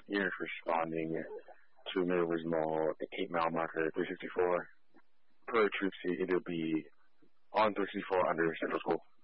Units responding to Middlebridge Mall at 8 mile marker 364. Per troop seat, it'll be on 364 under Central School.